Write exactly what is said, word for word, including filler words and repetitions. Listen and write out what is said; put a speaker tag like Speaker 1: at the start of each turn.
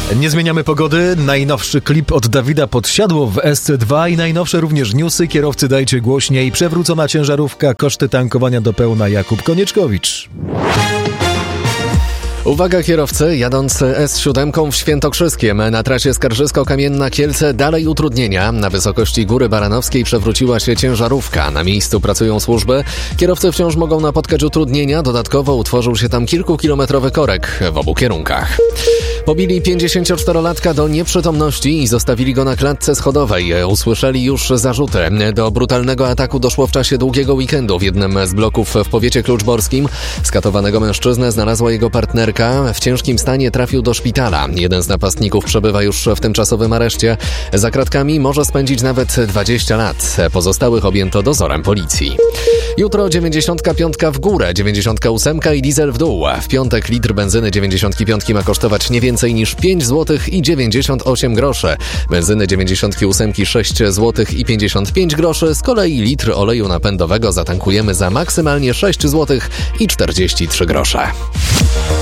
Speaker 1: Nie zmieniamy pogody, najnowszy klip od Dawida Podsiadło w S C dwa i najnowsze również newsy. Kierowcy, dajcie głośniej. Przewrócona ciężarówka, koszty tankowania do pełna. Jakub Konieczkowicz.
Speaker 2: Uwaga kierowcy, jadąc S siedem w Świętokrzyskiem na trasie Skarżysko-Kamienna-Kielce dalej utrudnienia. Na wysokości Góry Baranowskiej przewróciła się ciężarówka. Na miejscu pracują służby. Kierowcy wciąż mogą napotkać utrudnienia. Dodatkowo utworzył się tam kilkukilometrowy korek w obu kierunkach. Pobili pięćdziesięcioczterolatka do nieprzytomności i zostawili go na klatce schodowej. Usłyszeli już zarzuty. Do brutalnego ataku doszło w czasie długiego weekendu w jednym z bloków w powiecie kluczborskim. Skatowanego mężczyznę znalazła jego partnerka. W ciężkim stanie trafił do szpitala. Jeden z napastników przebywa już w tymczasowym areszcie. Za kratkami może spędzić nawet dwadzieścia lat. Pozostałych objęto dozorem policji. Jutro dziewięćdziesiątka piątka w górę, dziewięćdziesiątka ósemka i diesel w dół. W piątek litr benzyny dziewięćdziesiątki piątki ma kosztować nie więcej niż pięć złotych i dziewięćdziesiąt osiem groszy. Benzyny dziewięćdziesiątki ósemki sześć złotych i pięćdziesiąt pięć groszy. Z kolei litr oleju napędowego zatankujemy za maksymalnie sześć złotych i czterdzieści trzy grosze.